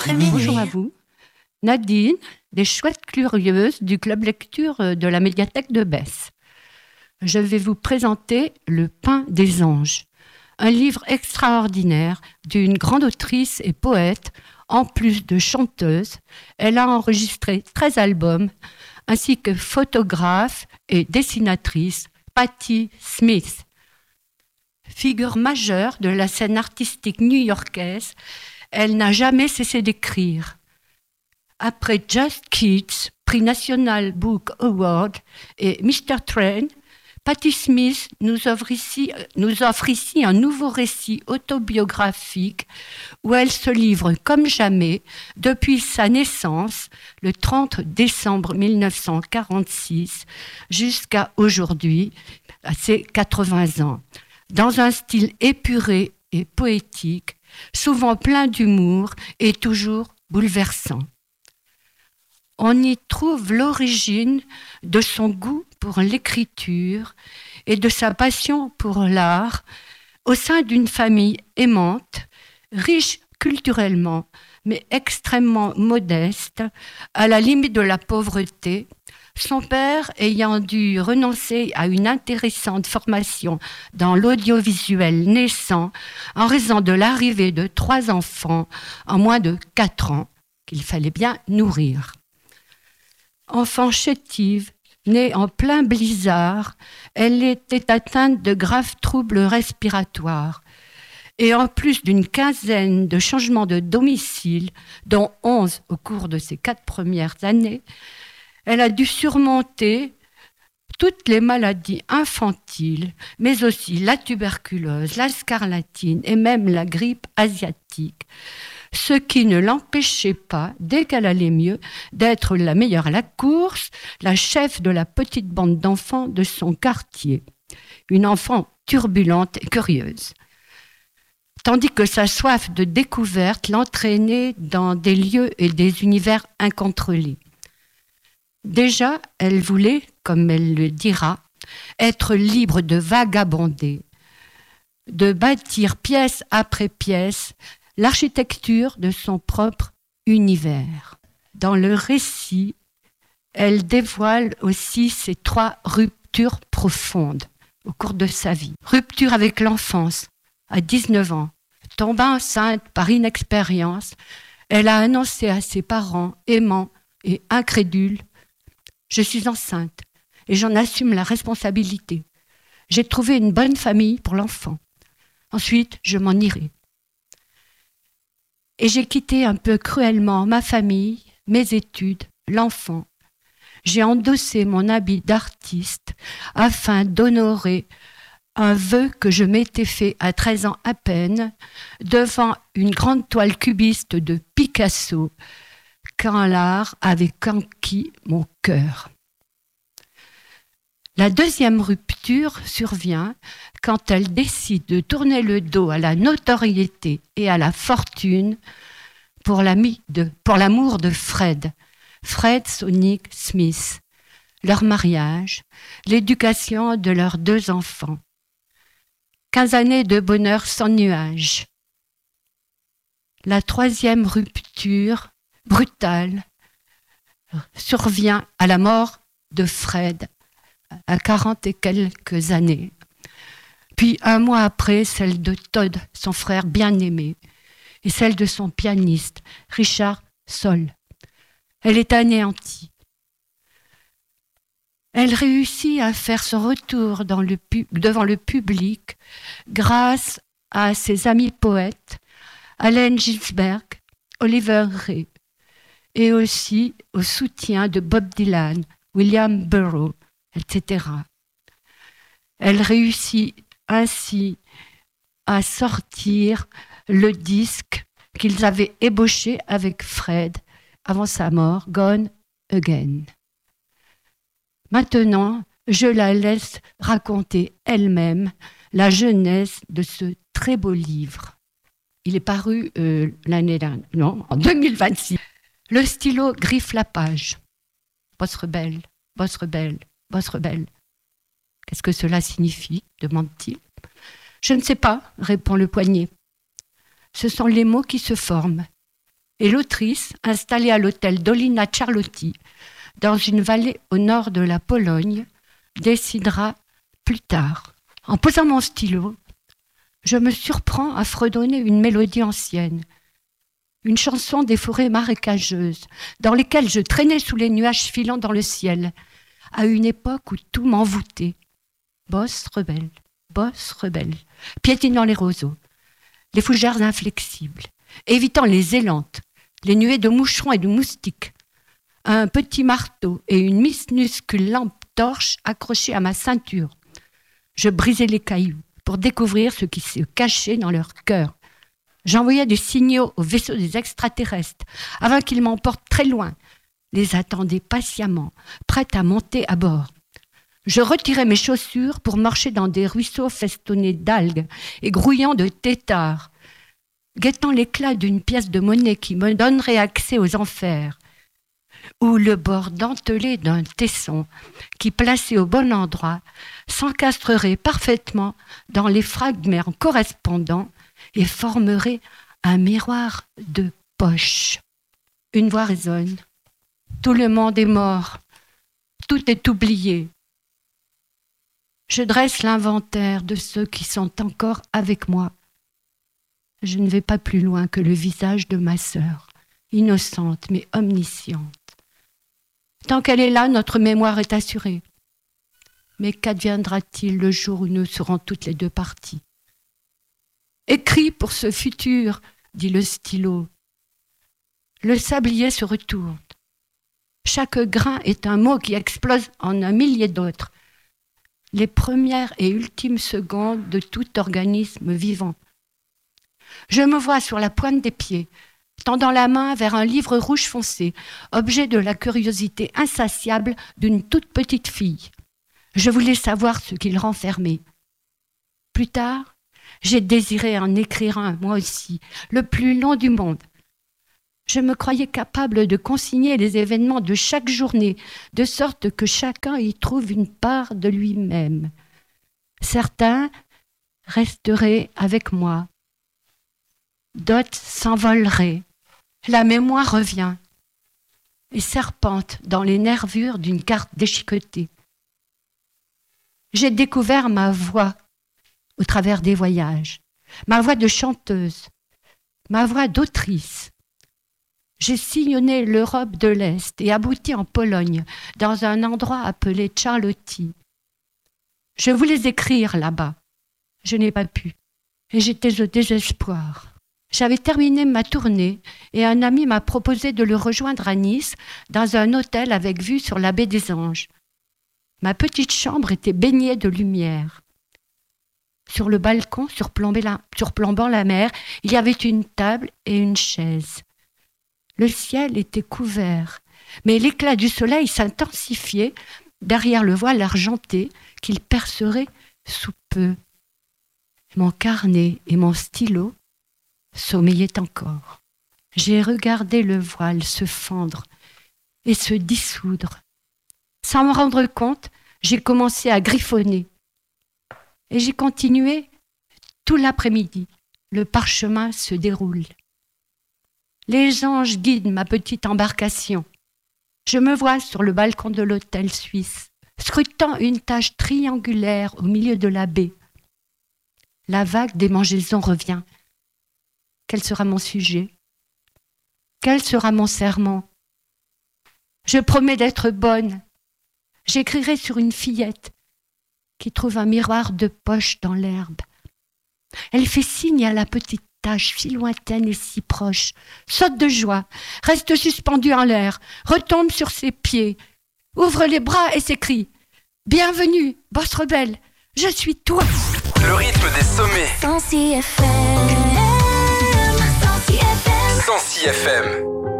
après-midi. Bonjour à vous. Nadine, des chouettes curieuses du club lecture de la médiathèque de Besse. Je vais vous présenter Le pain des anges, un livre extraordinaire d'une grande autrice et poète. En plus de chanteuse, elle a enregistré 13 albums, ainsi que photographe et dessinatrice Patti Smith. Figure majeure de la scène artistique new-yorkaise, elle n'a jamais cessé d'écrire. Après Just Kids, prix National Book Award et Mr. Train, Patti Smith nous offre ici un nouveau récit autobiographique où elle se livre comme jamais depuis sa naissance, le 30 décembre 1946, jusqu'à aujourd'hui, à ses 80 ans, dans un style épuré et poétique, souvent plein d'humour et toujours bouleversant. On y trouve l'origine de son goût pour l'écriture et de sa passion pour l'art au sein d'une famille aimante, riche culturellement, mais extrêmement modeste, à la limite de la pauvreté, son père ayant dû renoncer à une intéressante formation dans l'audiovisuel naissant en raison de l'arrivée de 3 enfants en moins de 4 ans qu'il fallait bien nourrir. Enfant chétive, née en plein blizzard, elle était atteinte de graves troubles respiratoires. Et en plus d'une quinzaine de changements de domicile, dont 11 au cours de ses 4 premières années, elle a dû surmonter toutes les maladies infantiles, mais aussi la tuberculose, la scarlatine et même la grippe asiatique. Ce qui ne l'empêchait pas, dès qu'elle allait mieux, d'être la meilleure à la course, la chef de la petite bande d'enfants de son quartier. Une enfant turbulente et curieuse. Tandis que sa soif de découverte l'entraînait dans des lieux et des univers incontrôlés. Déjà, elle voulait, comme elle le dira, être libre de vagabonder, de bâtir pièce après pièce l'architecture de son propre univers. Dans le récit, elle dévoile aussi ses 3 ruptures profondes au cours de sa vie. Rupture avec l'enfance, à 19 ans. Tombant enceinte par inexpérience, elle a annoncé à ses parents, aimants et incrédules, « Je suis enceinte et j'en assume la responsabilité. J'ai trouvé une bonne famille pour l'enfant. Ensuite, je m'en irai. » Et j'ai quitté un peu cruellement ma famille, mes études, l'enfant. J'ai endossé mon habit d'artiste afin d'honorer un vœu que je m'étais fait à 13 ans à peine devant une grande toile cubiste de Picasso quand l'art avait conquis mon cœur. La deuxième rupture survient quand elle décide de tourner le dos à la notoriété et à la fortune pour l'amour de Fred Sonic Smith, leur mariage, l'éducation de leurs 2 enfants. 15 années de bonheur sans nuages. La troisième rupture, brutale, survient à la mort de Fred, à 40 et quelques années. Puis 1 mois après, celle de Todd, son frère bien-aimé, et celle de son pianiste, Richard Soll. Elle est anéantie. Elle réussit à faire son retour devant le public grâce à ses amis poètes, Allen Ginsberg, Oliver Ray, et aussi au soutien de Bob Dylan, William Burroughs, etc. Elle réussit ainsi à sortir le disque qu'ils avaient ébauché avec Fred avant sa mort, Gone Again. Maintenant, je la laisse raconter elle-même la genèse de ce très beau livre. Il est paru l'année dernière, non, en 2026. Le stylo griffe la page. Boss rebelle, boss rebelle, boss rebelle. Qu'est-ce que cela signifie ? Demande-t-il. Je ne sais pas, répond le poignet. Ce sont les mots qui se forment. Et l'autrice, installée à l'hôtel Dolina Charlotti, dans une vallée au nord de la Pologne, décidera plus tard. En posant mon stylo, je me surprends à fredonner une mélodie ancienne, une chanson des forêts marécageuses, dans lesquelles je traînais sous les nuages filant dans le ciel, à une époque où tout m'envoûtait. Bosse rebelle, piétinant les roseaux, les fougères inflexibles, évitant les élantes, les nuées de moucherons et de moustiques, un petit marteau et une minuscule lampe torche accrochée à ma ceinture. Je brisais les cailloux pour découvrir ce qui se cachait dans leur cœur. J'envoyais des signaux aux vaisseaux des extraterrestres avant qu'ils m'emportent très loin, les attendais patiemment, prête à monter à bord. Je retirais mes chaussures pour marcher dans des ruisseaux festonnés d'algues et grouillant de têtards, guettant l'éclat d'une pièce de monnaie qui me donnerait accès aux enfers, ou le bord dentelé d'un tesson qui, placé au bon endroit, s'encastrerait parfaitement dans les fragments correspondants et formerait un miroir de poche. Une voix résonne. Tout le monde est mort. Tout est oublié. Je dresse l'inventaire de ceux qui sont encore avec moi. Je ne vais pas plus loin que le visage de ma sœur, innocente mais omnisciente. Tant qu'elle est là, notre mémoire est assurée. Mais qu'adviendra-t-il le jour où nous serons toutes les deux parties ? Écris pour ce futur, dit le stylo. Le sablier se retourne. Chaque grain est un mot qui explose en un millier d'autres. Les premières et ultimes secondes de tout organisme vivant. Je me vois sur la pointe des pieds, tendant la main vers un livre rouge foncé, objet de la curiosité insatiable d'une toute petite fille. Je voulais savoir ce qu'il renfermait. Plus tard, j'ai désiré en écrire un, moi aussi, le plus long du monde. Je me croyais capable de consigner les événements de chaque journée, de sorte que chacun y trouve une part de lui-même. Certains resteraient avec moi. D'autres s'envoleraient. La mémoire revient et serpente dans les nervures d'une carte déchiquetée. J'ai découvert ma voix au travers des voyages, ma voix de chanteuse, ma voix d'autrice. J'ai sillonné l'Europe de l'Est et abouti en Pologne, dans un endroit appelé Charlotti. Je voulais écrire là-bas. Je n'ai pas pu. Et j'étais au désespoir. J'avais terminé ma tournée et un ami m'a proposé de le rejoindre à Nice, dans un hôtel avec vue sur la baie des Anges. Ma petite chambre était baignée de lumière. Sur le balcon, surplombant la mer, il y avait une table et une chaise. Le ciel était couvert, mais l'éclat du soleil s'intensifiait derrière le voile argenté qu'il percerait sous peu. Mon carnet et mon stylo sommeillaient encore. J'ai regardé le voile se fendre et se dissoudre. Sans me rendre compte, j'ai commencé à griffonner. Et j'ai continué tout l'après-midi. Le parchemin se déroule. Les anges guident ma petite embarcation. Je me vois sur le balcon de l'hôtel suisse, scrutant une tache triangulaire au milieu de la baie. La vague des démangeaison revient. Quel sera mon sujet ? Quel sera mon serment ? Je promets d'être bonne. J'écrirai sur une fillette qui trouve un miroir de poche dans l'herbe. Elle fait signe à la petite tache si lointaine et si proche, saute de joie, reste suspendue en l'air, retombe sur ses pieds, ouvre les bras et s'écrie « Bienvenue, bosse rebelle, je suis toi !» Le rythme des sommets. 106 FM. 106 FM. 106 FM.